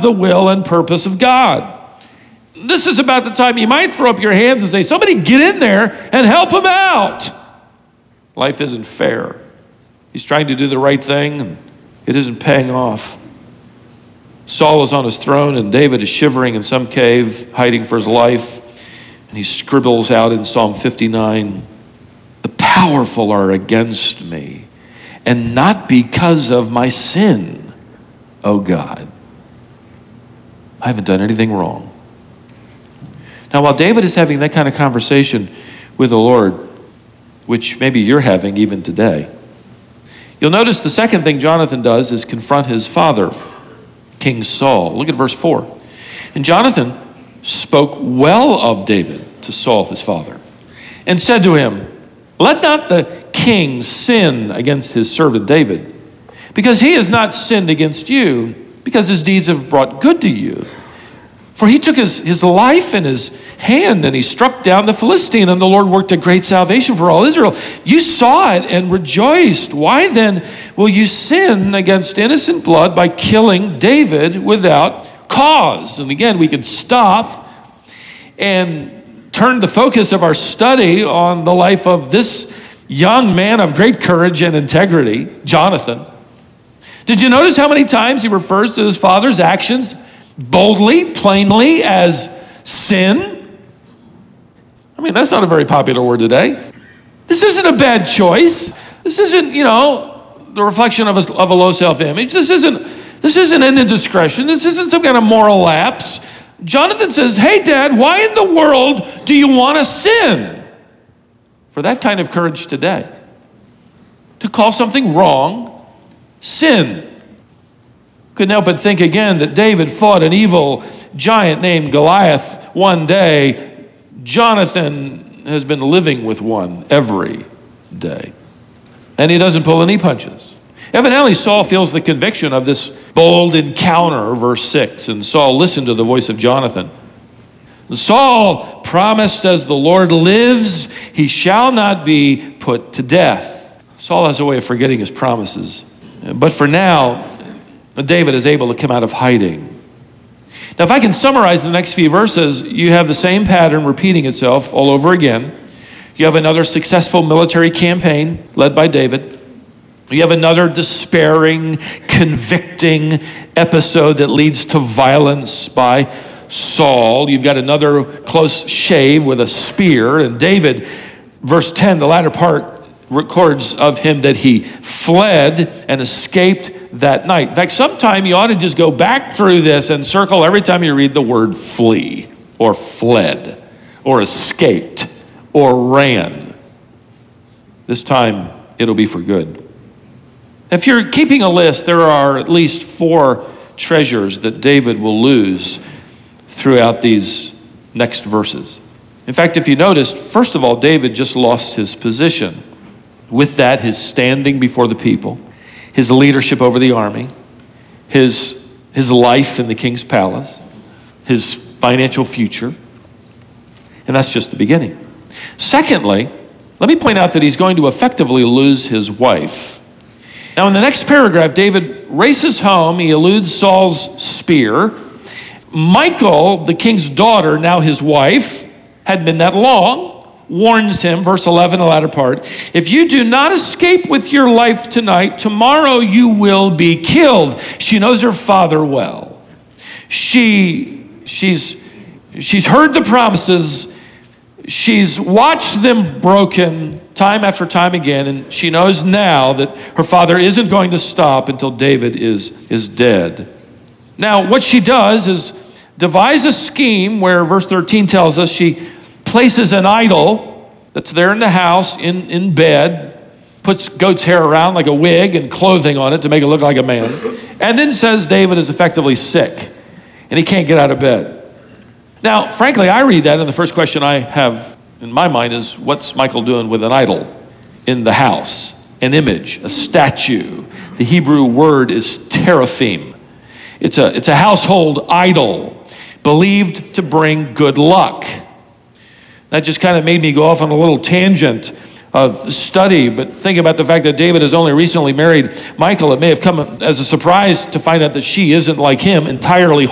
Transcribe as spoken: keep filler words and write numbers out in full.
the will and purpose of God. This is about the time you might throw up your hands and say, somebody get in there and help him out. Life isn't fair. He's trying to do the right thing, and it isn't paying off. Saul is on his throne, and David is shivering in some cave, hiding for his life. And he scribbles out in Psalm fifty-nine, the powerful are against me, and not because of my sin, O God. I haven't done anything wrong. Now, while David is having that kind of conversation with the Lord, which maybe you're having even today, you'll notice the second thing Jonathan does is confront his father, King Saul. Look at verse four. And Jonathan spoke well of David to Saul, his father, and said to him, let not the king sin against his servant David, because he has not sinned against you, because his deeds have brought good to you. For he took his, his life in his hand, and he struck down the Philistine, and the Lord worked a great salvation for all Israel. You saw it and rejoiced. Why then will you sin against innocent blood by killing David without cause? And again, we could stop and turn the focus of our study on the life of this young man of great courage and integrity, Jonathan. Did you notice how many times he refers to his father's actions boldly, plainly, as sin? I mean, that's not a very popular word today. This isn't a bad choice. This isn't, you know, the reflection of a, of a low self-image. This isn't, this isn't an indiscretion. This isn't some kind of moral lapse. Jonathan says, hey, Dad, why in the world do you want to sin? For that kind of courage today, to call something wrong sin. Couldn't help but think again that David fought an evil giant named Goliath one day. Jonathan has been living with one every day. And he doesn't pull any punches. Evidently, Saul feels the conviction of this bold encounter, verse six. And Saul listened to the voice of Jonathan. And Saul promised, as the Lord lives, he shall not be put to death. Saul has a way of forgetting his promises. But for now, David is able to come out of hiding. Now, if I can summarize the next few verses, you have the same pattern repeating itself all over again. You have another successful military campaign led by David. You have another despairing, convicting episode that leads to violence by Saul. You've got another close shave with a spear. And David, verse ten, the latter part, records of him that he fled and escaped that night. In fact, sometime you ought to just go back through this and circle every time you read the word flee or fled or escaped or ran. This time it'll be for good. If you're keeping a list, there are at least four treasures that David will lose throughout these next verses. In fact, if you noticed, first of all, David just lost his position. With that, his standing before the people, his leadership over the army, his, his life in the king's palace, his financial future. And that's just the beginning. Secondly, let me point out that he's going to effectively lose his wife. Now, in the next paragraph, David races home. He eludes Saul's spear. Michal, the king's daughter, now his wife, hadn't been that long, warns him, verse eleven, the latter part, if you do not escape with your life tonight, tomorrow you will be killed. She knows her father well. She, she's, she's heard the promises. She's watched them broken time after time again, and she knows now that her father isn't going to stop until David is, is dead. Now, what she does is devise a scheme where verse thirteen tells us she places an idol that's there in the house, in, in bed, puts goat's hair around like a wig and clothing on it to make it look like a man, and then says David is effectively sick and he can't get out of bed. Now, frankly, I read that, and the first question I have in my mind is, what's Michal doing with an idol in the house? An image, a statue. The Hebrew word is teraphim. It's a, it's a household idol believed to bring good luck. That just kind of made me go off on a little tangent of study, but think about the fact that David has only recently married Michal. It may have come as a surprise to find out that she isn't like him, entirely